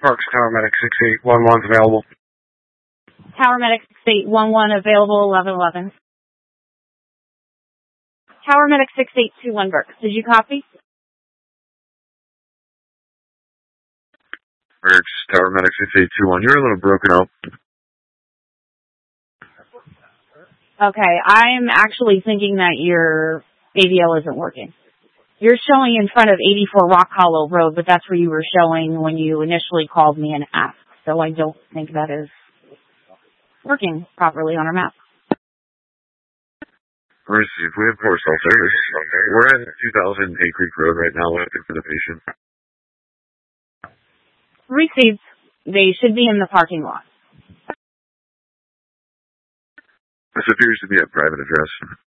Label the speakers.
Speaker 1: Parks Tower Medic 6811 available.
Speaker 2: Tower Medic 6811 available 1111. Tower Medic 6821 Burke. Did you copy?
Speaker 3: Burks, Tower Medic 6821. You're a little broken up.
Speaker 2: Okay, I'm actually thinking that your ADL isn't working. You're showing in front of 84 Rock Hollow Road, but that's where you were showing when you initially called me and asked. So I don't think that is working properly on our map.
Speaker 3: Receive. We have poor cell service. We're at 2000 Hay Creek Road right now looking for the patient.
Speaker 2: Received. They should be in the parking lot.
Speaker 3: This appears to be a private address.